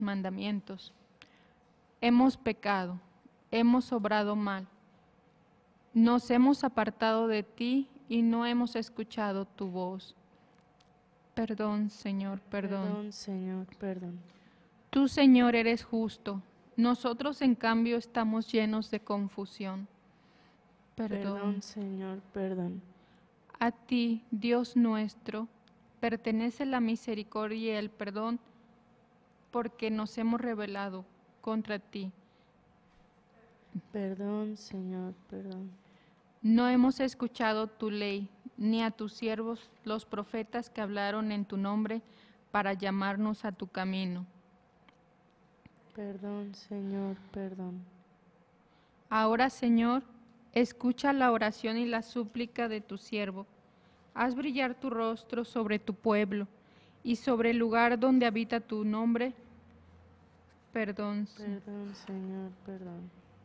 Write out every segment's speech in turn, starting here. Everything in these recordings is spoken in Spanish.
mandamientos. Hemos pecado, hemos obrado mal, nos hemos apartado de ti y no hemos escuchado tu voz. Perdón, Señor, perdón. Perdón, Señor, perdón. Tú, Señor, eres justo. Nosotros, en cambio, estamos llenos de confusión. Perdón, Señor, perdón. A ti, Dios nuestro, pertenece la misericordia y el perdón, porque nos hemos rebelado contra ti. Perdón, Señor, perdón. No hemos escuchado tu ley, ni a tus siervos los profetas que hablaron en tu nombre para llamarnos a tu camino. Perdón, Señor, perdón. Ahora, Señor, escucha la oración y la súplica de tu siervo. Haz brillar tu rostro sobre tu pueblo y sobre el lugar donde habita tu nombre. Perdón, Perdón, Señor, perdón.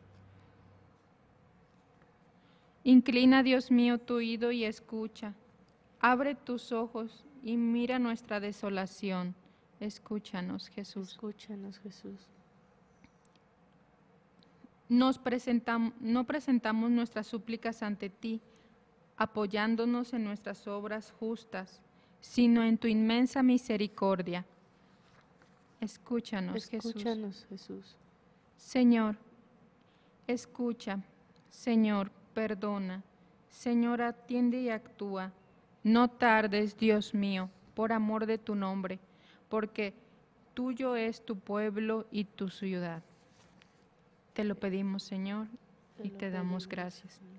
Inclina, Dios mío, tu oído y escucha. Abre tus ojos y mira nuestra desolación. Escúchanos, Jesús. Escúchanos, Jesús. No presentamos nuestras súplicas ante ti, apoyándonos en nuestras obras justas, sino en tu inmensa misericordia. Escúchanos, Escúchanos, Jesús. Señor, escucha. Señor, perdona. Señor, atiende y actúa. No tardes, Dios mío, por amor de tu nombre, porque tuyo es tu pueblo y tu ciudad. Te lo pedimos, Señor, y te damos gracias.